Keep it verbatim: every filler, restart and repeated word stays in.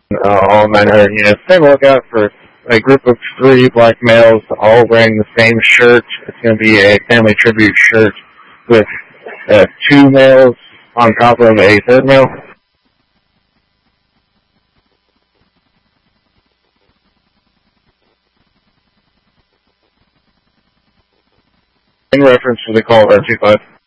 uh, all nine hundred units. Stay lookout for a group of three black males all wearing the same shirt. It's going to be a family tribute shirt with uh, two males on top of a third male. In reference to the call of R two five.